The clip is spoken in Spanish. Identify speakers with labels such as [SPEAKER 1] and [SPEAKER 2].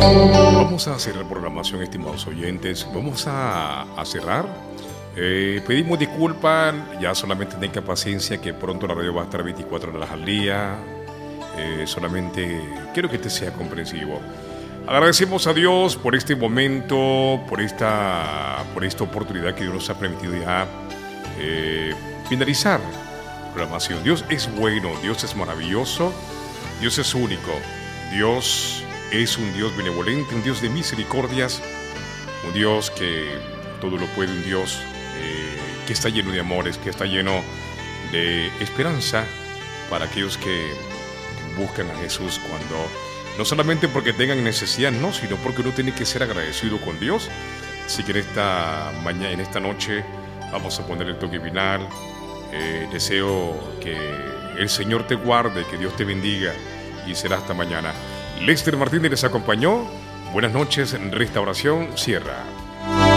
[SPEAKER 1] Vamos a cerrar programación, estimados oyentes. Vamos a cerrar. Pedimos disculpas, ya solamente tenga paciencia que pronto la radio va a estar 24 horas al día. Solamente quiero que este sea comprensivo. Agradecemos a Dios por este momento, por esta oportunidad que Dios nos ha permitido ya finalizar la programación. Dios es bueno, Dios es maravilloso, Dios es único, Dios es un Dios benevolente, un Dios de misericordias, un Dios que todo lo puede, un Dios que está lleno de amores, que está lleno de esperanza para aquellos que buscan a Jesús cuando, no solamente porque tengan necesidad, no, sino porque uno tiene que ser agradecido con Dios. Así que en esta mañana, en esta noche, vamos a poner el toque final. Deseo que el Señor te guarde, que Dios te bendiga y será hasta mañana. Lester Martínez les acompañó. Buenas noches, Restauración Sierra.